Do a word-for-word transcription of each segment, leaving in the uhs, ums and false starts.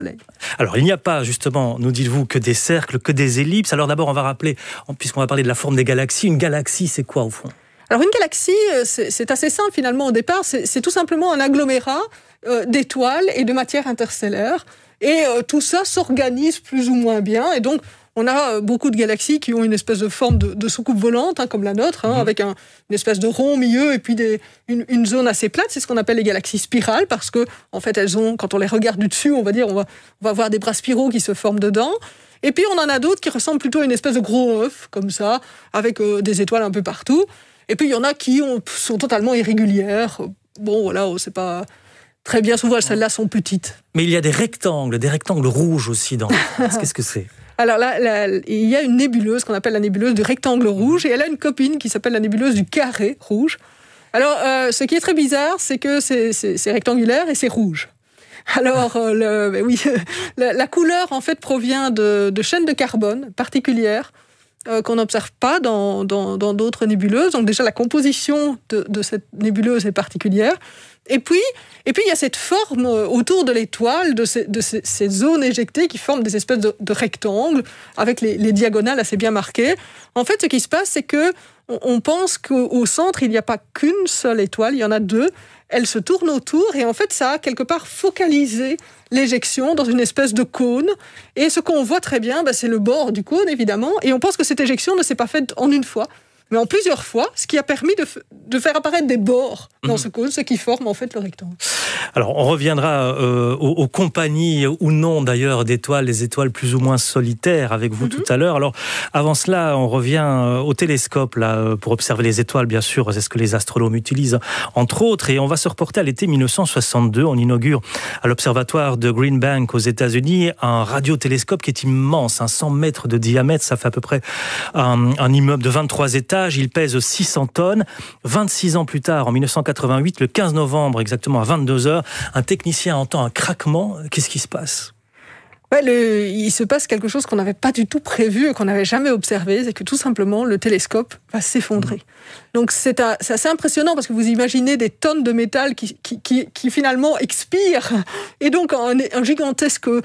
Soleil. Alors, il n'y a pas, justement, nous dites-vous, que des cercles, que des ellipses. Alors d'abord, on va rappeler, puisqu'on va parler de la forme des galaxies, une galaxie, c'est quoi au fond ? Alors une galaxie, c'est, c'est assez simple finalement au départ, c'est, c'est tout simplement un agglomérat euh, d'étoiles et de matière interstellaire. Et euh, tout ça s'organise plus ou moins bien. Et donc, on a euh, beaucoup de galaxies qui ont une espèce de forme de, de soucoupe volante, hein, comme la nôtre, hein, mmh. avec un, une espèce de rond au milieu et puis des, une, une zone assez plate. C'est ce qu'on appelle les galaxies spirales parce que, en fait, elles ont, quand on les regarde du dessus, on va dire, on va, on va voir des bras spiraux qui se forment dedans. Et puis, on en a d'autres qui ressemblent plutôt à une espèce de gros œuf, comme ça, avec euh, des étoiles un peu partout. Et puis, il y en a qui ont, sont totalement irrégulières. Bon, voilà, c'est pas très bien. Souvent, celles-là sont petites. Mais il y a des rectangles, des rectangles rouges aussi dans Qu'est-ce que c'est ? Alors là, là, il y a une nébuleuse qu'on appelle la nébuleuse du rectangle rouge et elle a une copine qui s'appelle la nébuleuse du carré rouge. Alors, euh, ce qui est très bizarre, c'est que c'est, c'est, c'est rectangulaire et c'est rouge. Alors, euh, le, ben oui, la, la couleur, en fait, provient de, de chaînes de carbone particulières euh, qu'on n'observe pas dans, dans, dans d'autres nébuleuses. Donc déjà, la composition de, de cette nébuleuse est particulière. Et puis, et puis, il y a cette forme autour de l'étoile, de ces, de ces, ces zones éjectées qui forment des espèces de, de rectangles avec les, les diagonales assez bien marquées. En fait, ce qui se passe, c'est que on pense qu'au centre, il n'y a pas qu'une seule étoile, il y en a deux. Elles se tournent autour et en fait, ça a quelque part focalisé l'éjection dans une espèce de cône. Et ce qu'on voit très bien, bah, c'est le bord du cône, évidemment. Et on pense que cette éjection ne s'est pas faite en une fois, mais en plusieurs fois, ce qui a permis de, f- de faire apparaître des bords dans mmh. ce cône, ce qui forme en fait le rectangle. Alors, on reviendra euh, aux, aux compagnies ou non d'ailleurs d'étoiles, les étoiles plus ou moins solitaires avec vous mmh. tout à l'heure. Alors, avant cela, on revient au télescope là pour observer les étoiles, bien sûr. C'est ce que les astronomes utilisent, entre autres. Et on va se reporter à l'été dix-neuf cent soixante-deux. On inaugure à l'observatoire de Green Bank aux États-Unis un radiotélescope qui est immense, hein, cent mètres de diamètre. Ça fait à peu près un, un immeuble de vingt-trois étages. Il pèse six cents tonnes. vingt-six ans plus tard, en dix-neuf cent quatre-vingt-huit, le quinze novembre, exactement à vingt-deux heures, un technicien entend un craquement. Qu'est-ce qui se passe ? Ouais, le, il se passe quelque chose qu'on n'avait pas du tout prévu et qu'on n'avait jamais observé, c'est que tout simplement, le télescope va s'effondrer. Mmh. Donc c'est, un, c'est assez impressionnant parce que vous imaginez des tonnes de métal qui, qui, qui, qui finalement expirent et donc un, un gigantesque euh,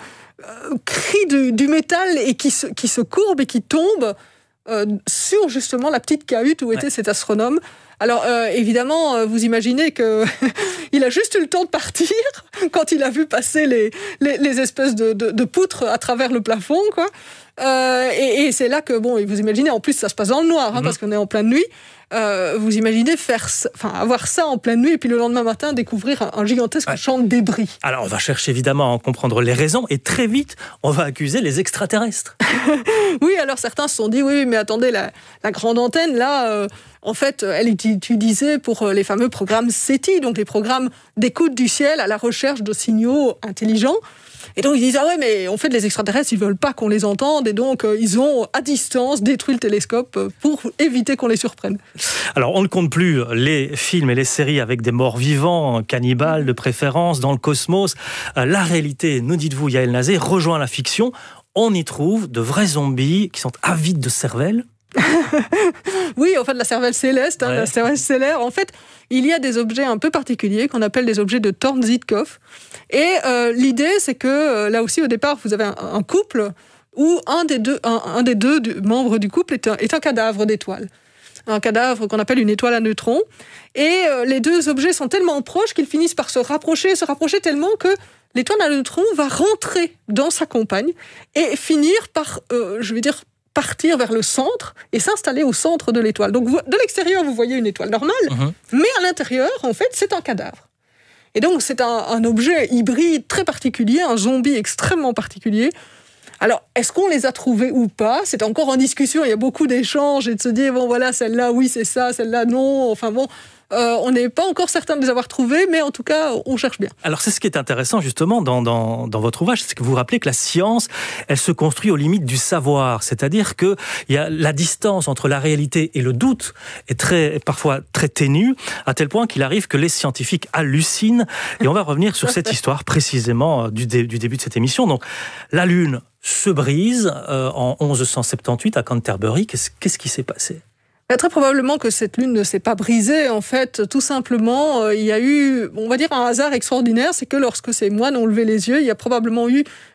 cri du, du métal et qui se, qui se courbe et qui tombe Euh, sur justement la petite cahute où était ouais. cet astronome. Alors euh, évidemment, euh, vous imaginez que il a juste eu le temps de partir quand il a vu passer les, les, les espèces de, de, de poutres à travers le plafond, quoi. Euh, et, et c'est là que, bon, vous imaginez, en plus ça se passe dans le noir, hein, mm-hmm. parce qu'on est en pleine nuit. Euh, vous imaginez faire, enfin avoir ça en pleine nuit et puis le lendemain matin découvrir un, un gigantesque ouais. champ de débris. Alors on va chercher évidemment à en comprendre les raisons et très vite on va accuser les extraterrestres. Oui, alors certains se sont dit oui, mais attendez, la, la grande antenne là, euh, en fait, elle est utilisée pour les fameux programmes SETI, donc les programmes d'écoute du ciel à la recherche de signaux intelligents. Et donc ils disent ah ouais mais en fait les extraterrestres ils veulent pas qu'on les entende et donc euh, ils ont à distance détruit le télescope pour éviter qu'on les surprenne. Alors on ne compte plus les films et les séries avec des morts vivants, cannibales de préférence dans le cosmos. La réalité, nous dites-vous Yael Nazé, rejoint la fiction. On y trouve de vrais zombies qui sont avides de cervelle. Oui, en fait, la cervelle céleste, hein, ouais. la cervelle stellaire. En fait, il y a des objets un peu particuliers qu'on appelle des objets de Thorne-Zitkoff. Et euh, l'idée, c'est que euh, là aussi, au départ, vous avez un, un couple où un des deux, un, un des deux du, membres du couple est un, est un cadavre d'étoile. Un cadavre qu'on appelle une étoile à neutrons. Et euh, les deux objets sont tellement proches qu'ils finissent par se rapprocher, se rapprocher tellement que l'étoile à neutrons va rentrer dans sa compagne et finir par, euh, je vais dire, partir vers le centre et s'installer au centre de l'étoile. Donc, vous, de l'extérieur, vous voyez une étoile normale, mmh. mais à l'intérieur, en fait, c'est un cadavre. Et donc, c'est un, un objet hybride très particulier, un zombie extrêmement particulier. Alors, est-ce qu'on les a trouvés ou pas ? C'est encore en discussion, il y a beaucoup d'échanges et de se dire, bon, voilà, celle-là, oui, c'est ça, celle-là, non. Enfin bon, euh, on n'est pas encore certain de les avoir trouvés, mais en tout cas, on cherche bien. Alors, c'est ce qui est intéressant, justement, dans, dans, dans votre ouvrage, c'est que vous vous rappelez que la science, elle se construit aux limites du savoir. C'est-à-dire que il y a la distance entre la réalité et le doute est très, parfois très ténue, à tel point qu'il arrive que les scientifiques hallucinent. Et on va revenir sur cette histoire, précisément, du, dé, du début de cette émission. Donc, la Lune se brise euh, en mille onze cent soixante-dix-huit à Canterbury. Qu'est-ce, qu'est-ce qui s'est passé ? Très probablement que cette lune ne s'est pas brisée. En fait, tout simplement, euh, il y a eu, on va dire, un hasard extraordinaire. C'est que lorsque ces moines ont levé les yeux, il y a probablement eu